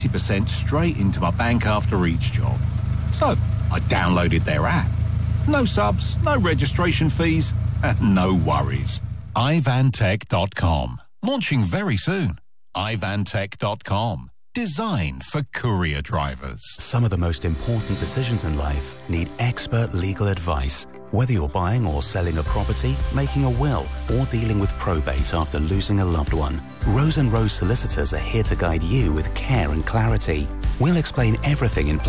50% straight into my bank after each job. So I downloaded their app. No subs, no registration fees, and no worries. Ivantech.com. Launching very soon. Ivantech.com. Designed for courier drivers. Some of the most important decisions in life need expert legal advice. Whether you're buying or selling a property, making a will, or dealing with probate after losing a loved one, Rose & Rose Solicitors are here to guide you with care and clarity. We'll explain everything in